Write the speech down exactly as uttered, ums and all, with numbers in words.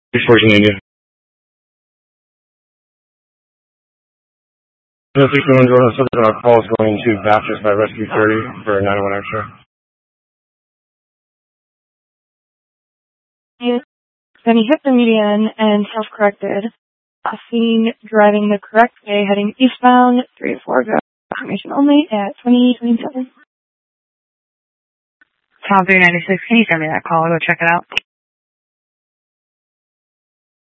Fortune India. six one one Jordan Subject, our call is going to Baptist by Rescue thirty for nine one extra. Then he hit the median and self-corrected. Seen driving the correct way, heading eastbound, three to four, go. Information only at twenty twenty-seven. Tom three ninety-six, can you send me that call? I'll go check it out.